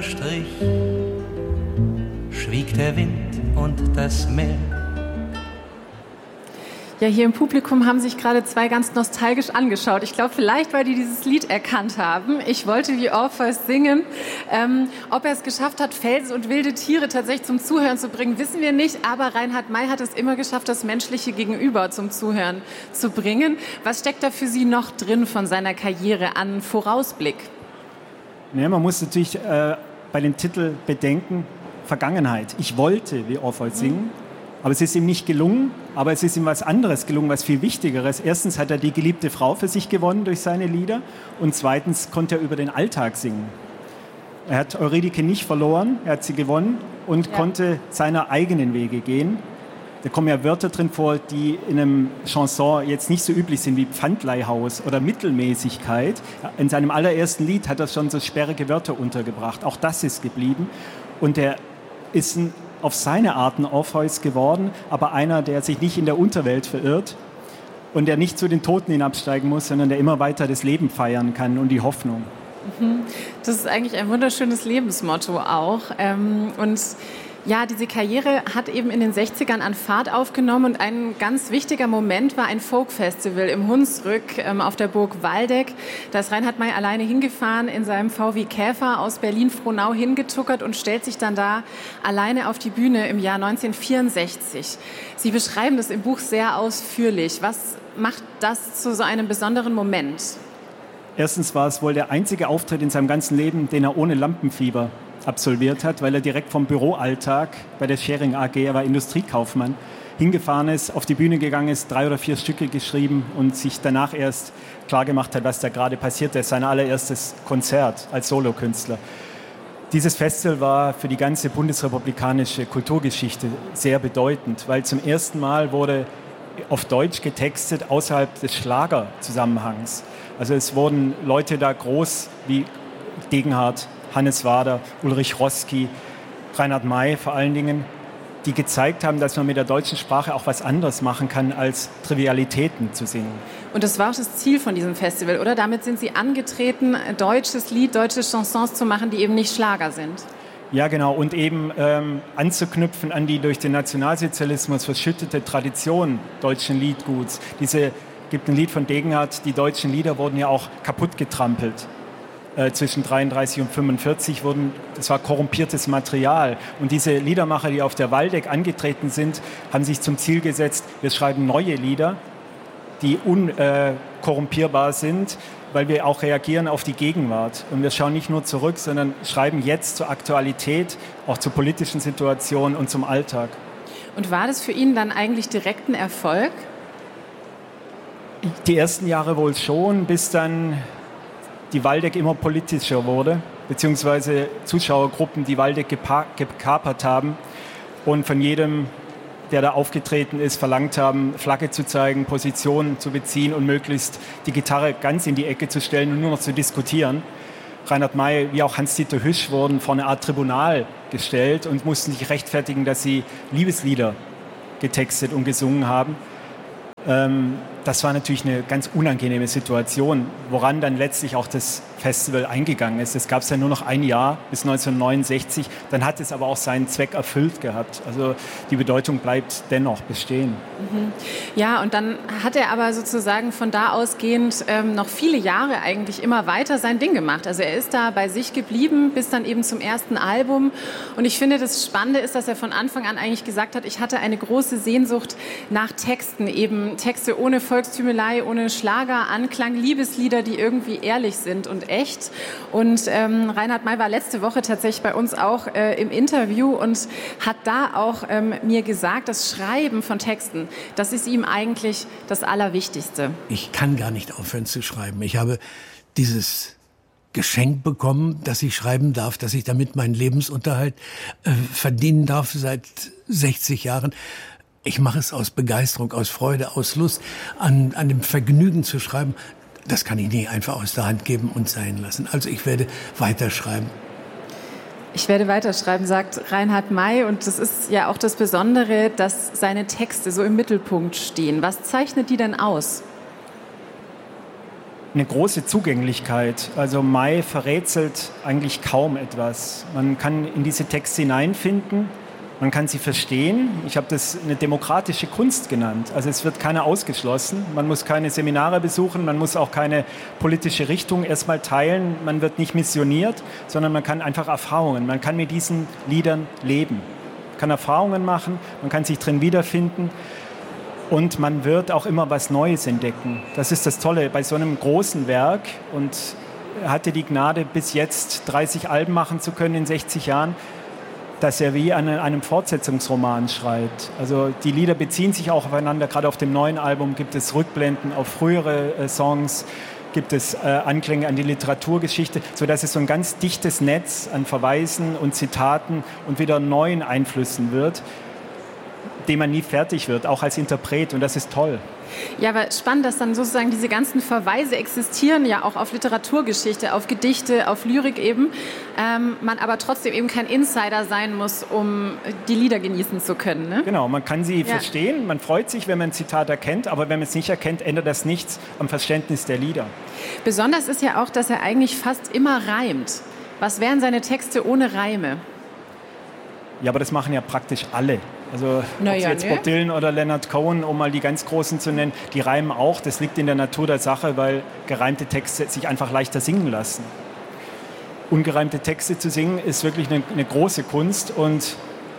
Strich schwieg der Wind und das Meer. Ja, hier im Publikum haben sich gerade zwei ganz nostalgisch angeschaut. Ich glaube, vielleicht, weil die dieses Lied erkannt haben. Ich wollte wie Orpheus singen. Ob er es geschafft hat, Felsen und wilde Tiere tatsächlich zum Zuhören zu bringen, wissen wir nicht. Aber Reinhard May hat es immer geschafft, das menschliche Gegenüber zum Zuhören zu bringen. Was steckt da für Sie noch drin von seiner Karriere an Vorausblick? Ja, man muss natürlich bei dem Titel bedenken, Vergangenheit. Ich wollte wie Orpheus singen. Aber es ist ihm nicht gelungen, aber es ist ihm was anderes gelungen, was viel Wichtigeres. Erstens hat er die geliebte Frau für sich gewonnen durch seine Lieder und zweitens konnte er über den Alltag singen. Er hat Eurydike nicht verloren, er hat sie gewonnen und konnte seine eigenen Wege gehen. Da kommen ja Wörter drin vor, die in einem Chanson jetzt nicht so üblich sind wie Pfandleihhaus oder Mittelmäßigkeit. In seinem allerersten Lied hat er schon so sperrige Wörter untergebracht. Auch das ist geblieben und er ist auf seine Art ein Orpheus geworden, aber einer, der sich nicht in der Unterwelt verirrt und der nicht zu den Toten hinabsteigen muss, sondern der immer weiter das Leben feiern kann und die Hoffnung. Das ist eigentlich ein wunderschönes Lebensmotto auch. Und ja, diese Karriere hat eben in den 60ern an Fahrt aufgenommen und ein ganz wichtiger Moment war ein Folkfestival im Hunsrück auf der Burg Waldeck. Da ist Reinhard May alleine hingefahren in seinem VW Käfer aus Berlin-Frohnau hingetuckert und stellt sich dann da alleine auf die Bühne im Jahr 1964. Sie beschreiben das im Buch sehr ausführlich. Was macht das zu so einem besonderen Moment? Erstens war es wohl der einzige Auftritt in seinem ganzen Leben, den er ohne Lampenfieber absolviert hat, weil er direkt vom Büroalltag bei der Schering AG, er war Industriekaufmann, hingefahren ist, auf die Bühne gegangen ist, 3 oder 4 Stücke geschrieben und sich danach erst klargemacht hat, was da gerade passiert ist. Sein allererstes Konzert als Solokünstler. Dieses Festival war für die ganze bundesrepublikanische Kulturgeschichte sehr bedeutend, weil zum ersten Mal wurde auf Deutsch getextet außerhalb des Schlagerzusammenhangs. Also es wurden Leute da groß wie Degenhardt, Hannes Wader, Ulrich Roski, Reinhard May vor allen Dingen, die gezeigt haben, dass man mit der deutschen Sprache auch was anderes machen kann, als Trivialitäten zu singen. Und das war auch das Ziel von diesem Festival, oder? Damit sind Sie angetreten, deutsches Lied, deutsche Chansons zu machen, die eben nicht Schlager sind. Ja, genau. Und eben anzuknüpfen an die durch den Nationalsozialismus verschüttete Tradition deutschen Liedguts. Gibt ein Lied von Degenhardt, die deutschen Lieder wurden ja auch kaputt getrampelt. Zwischen 33 und 45 das war korrumpiertes Material. Und diese Liedermacher, die auf der Waldeck angetreten sind, haben sich zum Ziel gesetzt, wir schreiben neue Lieder, die unkorrumpierbar sind, weil wir auch reagieren auf die Gegenwart. Und wir schauen nicht nur zurück, sondern schreiben jetzt zur Aktualität, auch zur politischen Situation und zum Alltag. Und war das für ihn dann eigentlich direkt ein Erfolg? Die ersten Jahre wohl schon, bis dann die Waldeck immer politischer wurde, beziehungsweise Zuschauergruppen die Waldeck gekapert haben und von jedem, der da aufgetreten ist, verlangt haben, Flagge zu zeigen, Position zu beziehen und möglichst die Gitarre ganz in die Ecke zu stellen und nur noch zu diskutieren. Reinhard May wie auch Hans-Dieter Hüsch wurden vor eine Art Tribunal gestellt und mussten sich rechtfertigen, dass sie Liebeslieder getextet und gesungen haben. Das war natürlich eine ganz unangenehme Situation, woran dann letztlich auch das Festival eingegangen ist. Es gab es ja nur noch ein Jahr bis 1969, dann hat es aber auch seinen Zweck erfüllt gehabt. Also die Bedeutung bleibt dennoch bestehen. Ja, und dann hat er aber sozusagen von da ausgehend noch viele Jahre eigentlich immer weiter sein Ding gemacht. Also er ist da bei sich geblieben bis dann eben zum ersten Album. Und ich finde, das Spannende ist, dass er von Anfang an eigentlich gesagt hat, ich hatte eine große Sehnsucht nach Texten, eben Texte ohne Volkstümelei, ohne Schlager, Anklang, Liebeslieder, die irgendwie ehrlich sind und echt. Und Reinhard May war letzte Woche tatsächlich bei uns auch im Interview und hat da auch mir gesagt, das Schreiben von Texten, das ist ihm eigentlich das Allerwichtigste. Ich kann gar nicht aufhören zu schreiben. Ich habe dieses Geschenk bekommen, dass ich schreiben darf, dass ich damit meinen Lebensunterhalt verdienen darf seit 60 Jahren. Ich mache es aus Begeisterung, aus Freude, aus Lust, an dem Vergnügen zu schreiben. Das kann ich nie einfach aus der Hand geben und sein lassen. Also ich werde weiterschreiben. Ich werde weiterschreiben, sagt Reinhard May. Und das ist ja auch das Besondere, dass seine Texte so im Mittelpunkt stehen. Was zeichnet die denn aus? eine große Zugänglichkeit. Also May verrätselt eigentlich kaum etwas. Man kann in diese Texte hineinfinden, man kann sie verstehen. Ich habe das eine demokratische Kunst genannt. Also es wird keiner ausgeschlossen. Man muss keine Seminare besuchen, man muss auch keine politische Richtung erstmal teilen. Man wird nicht missioniert, sondern man kann einfach Erfahrungen. Man kann mit diesen Liedern leben. Man kann Erfahrungen machen, man kann sich drin wiederfinden. Und man wird auch immer was Neues entdecken. Das ist das Tolle bei so einem großen Werk. Und er hatte die Gnade, bis jetzt 30 Alben machen zu können in 60 Jahren, dass er wie an einem Fortsetzungsroman schreibt. Also die Lieder beziehen sich auch aufeinander. Gerade auf dem neuen Album gibt es Rückblenden auf frühere Songs, gibt es Anklänge an die Literaturgeschichte, sodass es so ein ganz dichtes Netz an Verweisen und Zitaten und wieder neuen Einflüssen wird, dem man nie fertig wird, auch als Interpret. Und das ist toll. Ja, aber spannend, dass dann sozusagen diese ganzen Verweise existieren, ja auch auf Literaturgeschichte, auf Gedichte, auf Lyrik eben. Man aber trotzdem eben kein Insider sein muss, um die Lieder genießen zu können. Ne? Genau, man kann sie verstehen, man freut sich, wenn man ein Zitat erkennt, aber wenn man es nicht erkennt, ändert das nichts am Verständnis der Lieder. Besonders ist ja auch, dass er eigentlich fast immer reimt. Was wären seine Texte ohne Reime? Ja, aber das machen ja praktisch alle. Also ob jetzt Bob Dylan oder Leonard Cohen, um mal die ganz Großen zu nennen, die reimen auch. Das liegt in der Natur der Sache, weil gereimte Texte sich einfach leichter singen lassen. Ungereimte Texte zu singen ist wirklich eine große Kunst. Und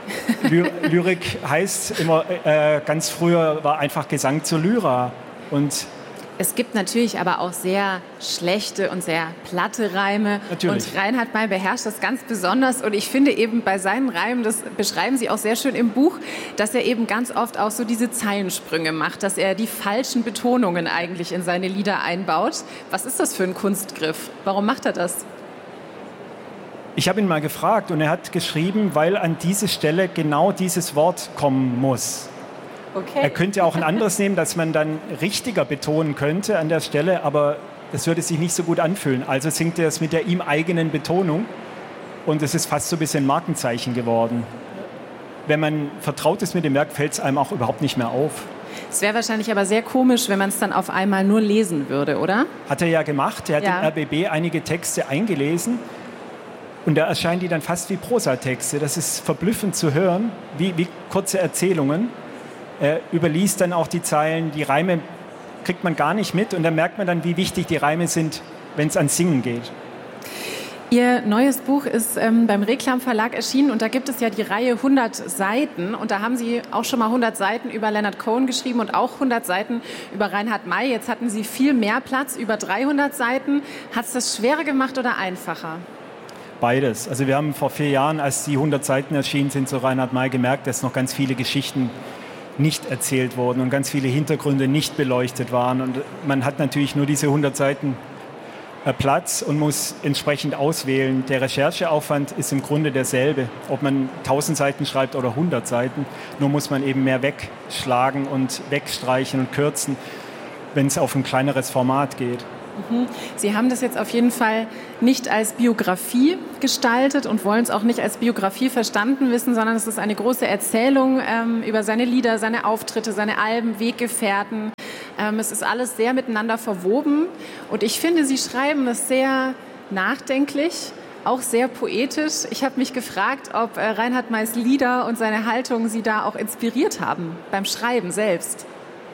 Lyrik heißt immer, ganz früher war einfach Gesang zur Lyra. Und es gibt natürlich aber auch sehr schlechte und sehr platte Reime. Natürlich. Und Reinhard May beherrscht das ganz besonders. Und ich finde eben bei seinen Reimen, das beschreiben Sie auch sehr schön im Buch, dass er eben ganz oft auch so diese Zeilensprünge macht, dass er die falschen Betonungen eigentlich in seine Lieder einbaut. Was ist das für ein Kunstgriff? Warum macht er das? Ich habe ihn mal gefragt und er hat geschrieben, weil an diese Stelle genau dieses Wort kommen muss. Okay. Er könnte auch ein anderes nehmen, das man dann richtiger betonen könnte an der Stelle, aber das würde sich nicht so gut anfühlen. Also singt er es mit der ihm eigenen Betonung und es ist fast so ein bisschen Markenzeichen geworden. Wenn man vertraut ist mit dem Werk, fällt es einem auch überhaupt nicht mehr auf. Es wäre wahrscheinlich aber sehr komisch, wenn man es dann auf einmal nur lesen würde, oder? Hat er ja gemacht. Er hat im RBB einige Texte eingelesen und da erscheinen die dann fast wie Prosatexte. Das ist verblüffend zu hören, wie kurze Erzählungen. Er überliest dann auch die Zeilen, die Reime kriegt man gar nicht mit und da merkt man dann, wie wichtig die Reime sind, wenn es ans Singen geht. Ihr neues Buch ist beim Reklam Verlag erschienen und da gibt es ja die Reihe 100 Seiten und da haben Sie auch schon mal 100 Seiten über Leonard Cohen geschrieben und auch 100 Seiten über Reinhard May. Jetzt hatten Sie viel mehr Platz, über 300 Seiten. Hat es das schwerer gemacht oder einfacher? Beides. Also wir haben vor 4 Jahren, als die 100 Seiten erschienen sind zu Reinhard May, gemerkt, dass noch ganz viele Geschichten nicht erzählt wurden und ganz viele Hintergründe nicht beleuchtet waren. Und man hat natürlich nur diese 100 Seiten Platz und muss entsprechend auswählen. Der Rechercheaufwand ist im Grunde derselbe, ob man 1000 Seiten schreibt oder 100 Seiten. Nur muss man eben mehr wegschlagen und wegstreichen und kürzen, wenn es auf ein kleineres Format geht. Sie haben das jetzt auf jeden Fall nicht als Biografie gestaltet und wollen es auch nicht als Biografie verstanden wissen, sondern es ist eine große Erzählung über seine Lieder, seine Auftritte, seine Alben, Weggefährten. Es ist alles sehr miteinander verwoben und ich finde, Sie schreiben es sehr nachdenklich, auch sehr poetisch. Ich habe mich gefragt, ob Reinhard Mays Lieder und seine Haltung Sie da auch inspiriert haben beim Schreiben selbst.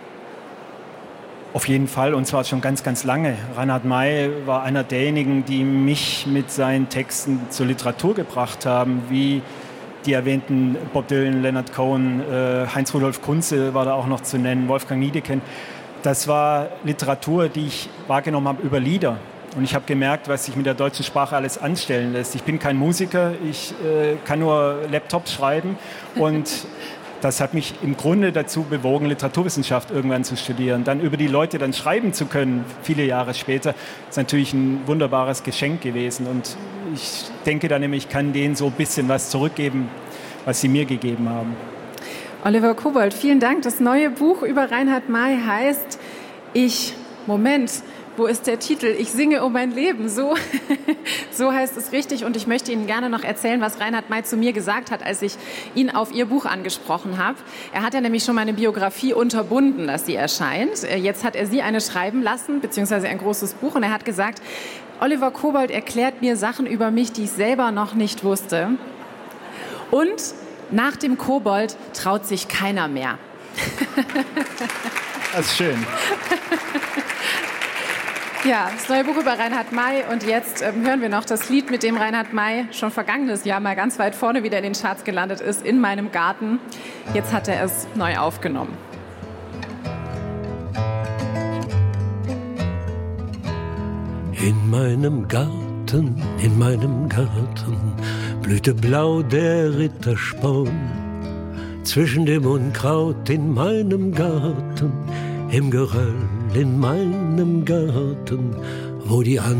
Auf jeden Fall, und zwar schon ganz, ganz lange. Reinhard May war einer derjenigen, die mich mit seinen Texten zur Literatur gebracht haben, wie die erwähnten Bob Dylan, Leonard Cohen, Heinz-Rudolf Kunze war da auch noch zu nennen, Wolfgang Niedecken. Das war Literatur, die ich wahrgenommen habe über Lieder. Und ich habe gemerkt, was sich mit der deutschen Sprache alles anstellen lässt. Ich bin kein Musiker, ich kann nur Laptops schreiben und das hat mich im Grunde dazu bewogen, Literaturwissenschaft irgendwann zu studieren. Dann über die Leute dann schreiben zu können, viele Jahre später, ist natürlich ein wunderbares Geschenk gewesen. Und ich denke dann nämlich, ich kann denen so ein bisschen was zurückgeben, was sie mir gegeben haben. Oliver Kobold, vielen Dank. Das neue Buch über Reinhard May heißt Moment, wo ist der Titel? Ich singe um mein Leben. So heißt es richtig. Und ich möchte Ihnen gerne noch erzählen, was Reinhard May zu mir gesagt hat, als ich ihn auf Ihr Buch angesprochen habe. Er hat ja nämlich schon meine Biografie unterbunden, dass sie erscheint. Jetzt hat er sie eine schreiben lassen, beziehungsweise ein großes Buch. Und er hat gesagt, Oliver Kobold erklärt mir Sachen über mich, die ich selber noch nicht wusste. Und nach dem Kobold traut sich keiner mehr. Das ist schön. Ja, das neue Buch über Reinhard May. Und jetzt hören wir noch das Lied, mit dem Reinhard May schon vergangenes Jahr mal ganz weit vorne wieder in den Charts gelandet ist, In meinem Garten. Jetzt hat er es neu aufgenommen. In meinem Garten blühte blau der Rittersporn. Zwischen dem Unkraut in meinem Garten, im Geröll in meinem Garten, wo die